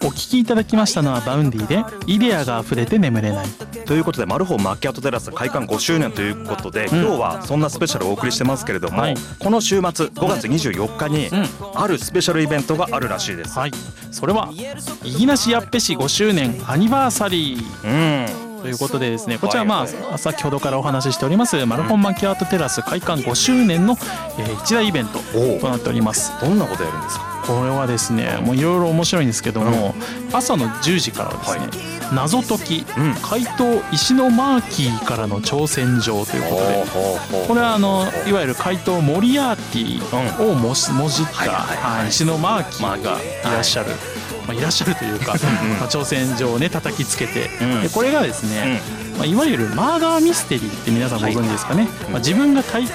お聞きいただきましたのはバウンディでイデアが溢れて眠れないということでマルホンマキアートテラス開館5周年ということで、今日はそんなスペシャルをお送りしてますけれども、この週末5月24日にあるスペシャルイベントがあるらしいです。 それはイギナシヤッペ市5周年アニバーサリー、ということでですね、こちら先ほどからお話ししておりますマルホンマキアートテラス開館5周年の一大イベントとなっております。 どんなことやるんですか？ これはですね、もういろいろ面白いんですけども、朝の10時からはですね、謎解き、怪盗石のマーキーからの挑戦状ということで、これはいわゆる怪盗モリアーティをもじった石のマーキーがいらっしゃる。いらっしゃるというか挑戦状をね叩きつけて、でこれがですね、いわゆるマーダーミステリーって皆さんご存知ですかね。自分が体